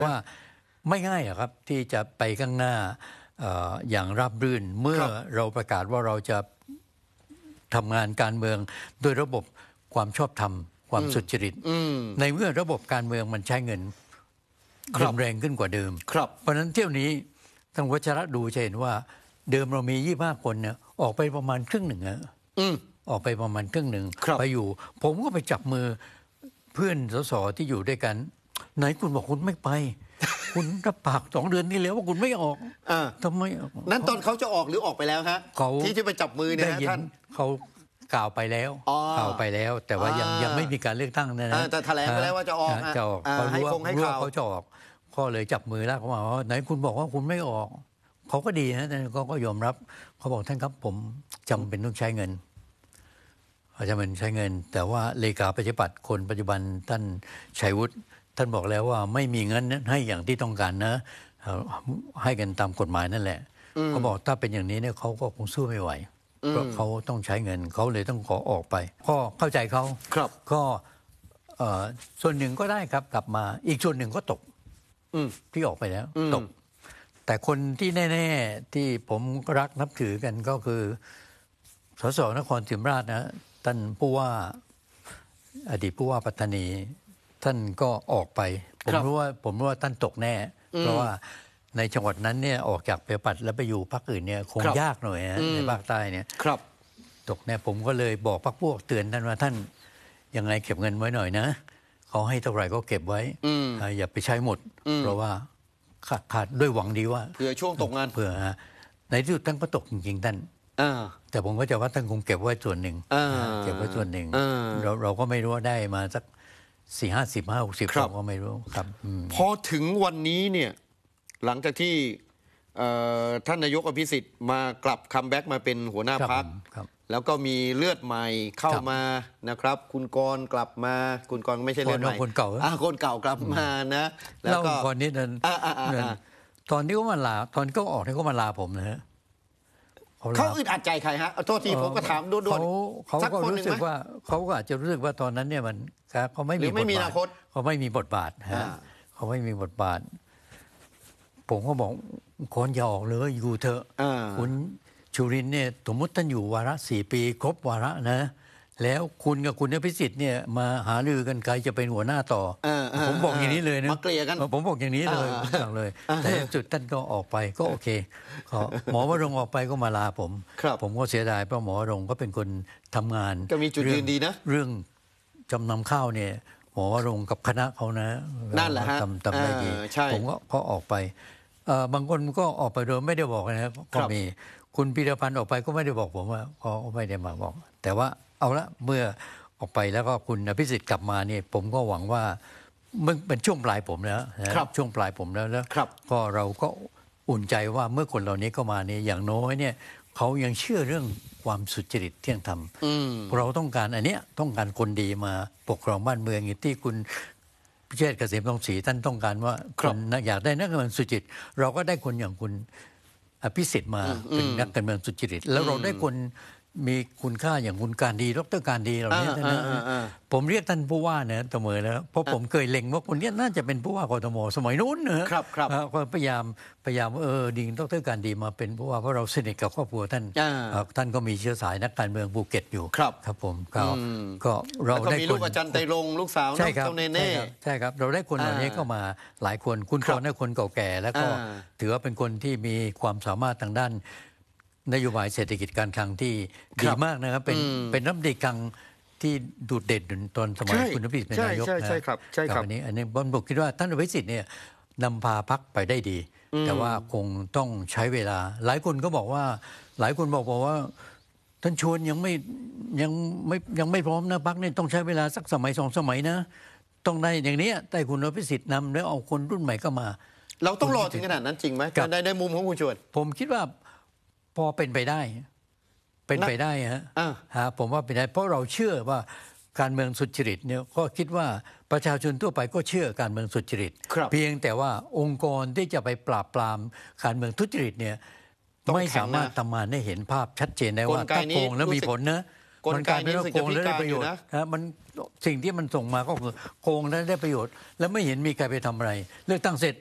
ว่าไม่ง่ายครับที่จะไปข้างหน้าอย่างราบรื่นเมื่อเราประกาศว่าเราจะทำงานการเมืองโดยระบบความชอบธรรมความสุจริตในเมื่อระบบการเมืองมันใช้เงินรุนแรงขึ้นกว่าเดิมเพราะฉะนั้นเที่ยวนี้ทางวัชระดูจะเห็นว่าเดิมเรามี25 คนเนี่ยออกไปประมาณครึ่งหนึ่งออกไปประมาณครึ่งหนึ่งไปอยู่ผมก็ไปจับมือเพื่อนสสที่อยู่ด้วยกันไหนคุณบอกคุณไม่ไป คุณรับปาก2 เดือนนี้แล้วว่าคุณไม่ออกทำไมนั้นตอนเขาจะออกหรือออกไปแล้วฮะที่ไปจับมือเนี่ยท่านเขากล่าวไปแล้วแต่ว่ายังไม่มีการเลือกตั้งนะแต่แถลงไปแล้วว่าจะออกเขารู้ว่าเขาจะออกก็เลยจับมือแล้วเขาบอกว่าไหนคุณบอกว่าคุณไม่ออกเขาก็ดีนะแต่ก็ยอมรับเขาบอกท่านครับผมจำเป็นต้องใช้เงินอาจจะเป็นใช้เงินแต่ว่าเลขาปฏิบัติคนปัจจุบันท่านชัยวุฒิท่านบอกแล้วว่าไม่มีเงินให้อย่างที่ต้องการนะให้กันตามกฎหมายนั่นแหละเขาบอกถ้าเป็นอย่างนี้เนี่ยเขาก็คงสู้ไม่ไหวเพราะเขาต้องใช้เงินเขาเลยต้องขอออกไปก็เข้าใจเขาก็ส่วนหนึ่งก็ได้ครับกลับมาอีกส่วนหนึ่งก็ตกที่ออกไปแล้วตกแต่คนที่แน่ๆที่ผมรักนับถือกันก็คือสสนครศรีธรรมราชนะท่านผู้ว่าอดีตผู้ว่าปัตตานีท่านก็ออกไปผมรู้ว่าท่านตกแน่เพราะว่าในจังหวัดนั้นเนี่ยออกจากปฏิบัติแล้วไปอยู่พรรคอื่นเนี่ยคงยากหน่อยในภาคใต้เนี่ยตกแน่ผมก็เลยบอกพรรคพวกเตือนท่านว่าท่านยังไงเก็บเงินไว้หน่อยนะเขาให้เท่าไหร่ก็เก็บไว้อย่าไปใช้หมดเพราะว่าขาดด้วยหวังดีว่าเผื่อช่วงตกงานเผื่อในที่สุดท่านก็ตกจริงๆท่านแต่ผมก็จะว่าท่านคงเก็บไว้ส่วนหนึ่งเก็บไว้ส่วนหนึ่งเราก็ไม่รู้ว่าได้มาสัก40-50-60เราก็ไม่รู้ครับพอถึงวันนี้เนี่ยหลังจากที่ท่านนายกอภิสิทธิ์มากลับคัมแบ็กมาเป็นหัวหน้าพรรคแล้วก็มีเลือดใหม่เข้ามานะครับคุณกรณ์กลับมาคุณกรณ์ไม่ใช่เลือดใหม่คนเก่ากลับมานะแล้วก็ก่อนนี้นั้นตอนที่เขามาลาตอนเขาออกที่เขามาลาผมนะฮะเขาอึดอัดใจใครฮะโทษทีผมก็ถามด่วนๆเขาก็รู้สึกว่าเขาก็อาจจะรู้สึกว่าตอนนั้นเนี่ยมันเขาไม่มีบทบาทเขาไม่มีบทบาทฮะเขาไม่มีบทบาทผมก็บอกคนอย่าออกเลยอยู่เถอะคุณจุรินทร์เนี่ยสมมติท่านอยู่วาระ4 ปีครบวาระนะแล้วคุณกับคุณอภิสิทธิ์เนี่ยมาหารือกันใครจะเป็นหัวหน้าต่อผมบอกอย่างนี้เลยนะมาเกลี่ยกันผมบอกอย่างนี้เลยอย่างเลยแต่จุดท่านก็ออกไปก็โอเคหมอวรงค์ออกไปก็มาลาผมก็เสียดายเพราะหมอวรงค์ก็เป็นคนทำงานก็มีจุดยืนดีนะเรื่องจำนำข้าวเนี่ยหมอวรงค์กับคณะเขานะนั่นแหละฮะทำได้ดีผมก็ออกไปบางคนก็ออกไปโดยไม่ได้บอกนะก็มีคุณพีรพันธ์ออกไปก็ไม่ได้บอกผมว่าเขาไม่ได้มาบอกแต่ว่าเอาละเมื่อออกไปแล้วก็คุณอภิสิทธิ์กลับมาเนี่ยผมก็หวังว่ามันเป็นช่วงปลายผมแล้วช่วงปลายผมแล้วก็เราก็อุ่นใจว่าเมื่อคนเหล่านี้เข้ามาเนี่ยอย่างน้อยเนี่ยเขายังเชื่อเรื่องความสุจริตเที่ยงธรรมเราต้องการอันเนี้ยต้องการคนดีมาปกครองบ้านเมืองอย่างที่คุณพิเชษฐ์เกษมทองศรีท่านต้องการว่าคนอยากได้นักการเมืองสุจริตเราก็ได้คนอย่างคุณอภิสิทธิ์มาเป็นนักการเมืองสุจริตแล้วเราได้คนมีคุณค่าอย่างคุณการดีดร.การดีเหล่านี้นะผมเรียกท่านผู้ว่าเนี่ยเสมอแล้วเพราะผมเคยเล็งว่าคนนี้น่าจะเป็นผู้ว่ากทมสมัยนู้นนะครับพยายามดีดร.การดีมาเป็นผู้ว่าเพราะเราสนิทกับครอบครัวท่านก็มีเชื้อสายนักการเมืองภูเก็ตอยู่ครับผมก็เราได้คนมีลูกอาจารย์ไตรรงค์ลูกสาวน้องเจ้าเนเน่ใช่ครับเราได้คนเหล่านี้เข้ามาหลายคนคุณกรณ์ได้คนเก่าแก่แล้วก็ถือว่าเป็นคนที่มีความสามารถทางด้านนโยบายเศรษฐกิจการคลังที่ดีมากนะครับเป็นรัฐมนตรีคลังที่ดูดเด่นตอนสมัยคุณอภิสิทธิ์เป็นนายกนะใช่ครับอันนี้ผมคิดว่าท่านอภิสิทธิ์เนี่ยนำพาพรรคไปได้ดีแต่ว่าคงต้องใช้เวลาหลายคนก็บอกว่าหลายคนบอกว่าท่านชวนยังไม่พร้อมนะพรรคเนี่ยต้องใช้เวลาสักสมัย2 สมัยนะต้องได้อย่างนี้แต่คุณอภิสิทธิ์นำแล้วเอาคนรุ่นใหม่ก็มาเราต้องรอถึงขนาดนั้นจริงไหมในมุมของคุณชวนผมคิดว่าพอเป็นไปได้ฮะผมว่าเป็นได้เพราะเราเชื่อว่าการเมืองสุจริตเนี่ยก็คิดว่าประชาชนทั่วไปก็เชื่อการเมืองสุจริตเพียงแต่ว่าองค์กรที่จะไปปราบปรามการเมืองทุจริตเนี่ยไม่สามารถทำงานให้เห็นภาพชัดเจนได้ว่าถ้าโกงแล้วมีผลนะกลไกนี้รู้สึกจะพิการอยู่นะมันสิ่งที่มันส่งมาก็คือโกงแล้วได้ประโยชน์ แล้วไม่เห็นมีใครไปทำอะไร เลือกตั้งเสร็จ